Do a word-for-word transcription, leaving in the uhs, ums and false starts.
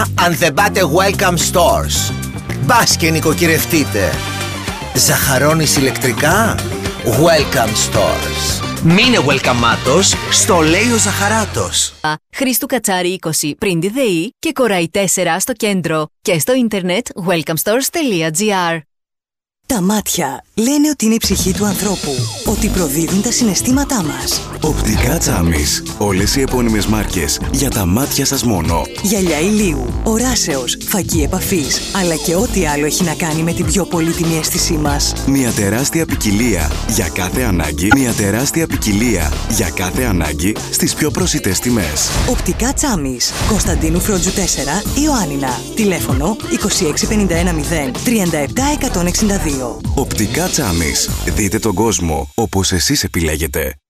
καλά αν δεν πάτε Welcome Stores. Μπας και νοικοκυρευτείτε. Ζαχαρώνεις ηλεκτρικά? Welcome Stores. Μείνε welcomeάτος, στο λέει ο Ζαχαράτος. Χρήστου Κατσάρη είκοσι πριν τη ΔΕΗ και Κοράι τέσσερα στο κέντρο και στο ίντερνετ welcome stores τελεία gr. Τα μάτια λένε ότι είναι η ψυχή του ανθρώπου, ότι προδίδουν τα συναισθήματά μας. Οπτικά Τσάμις. Όλες οι επώνυμες μάρκες για τα μάτια σας μόνο. Γυαλιά ηλίου, οράσεως, φακή επαφής, αλλά και ό,τι άλλο έχει να κάνει με την πιο πολύτιμη αίσθησή μας. Μια τεράστια ποικιλία για κάθε ανάγκη. Μια τεράστια ποικιλία για κάθε ανάγκη στις πιο προσιτές τιμές. Οπτικά Τσάμις. Κωνσταντίνου Φρόντζου τέσσερα, Ιωάννινα. Τηλέφωνο είκοσι έξι πενήντα ένα μηδέν τριάντα επτά εκατόν εξήντα δύο. Οπτικά Τσάμις. Δείτε τον κόσμο όπως εσείς επιλέγετε.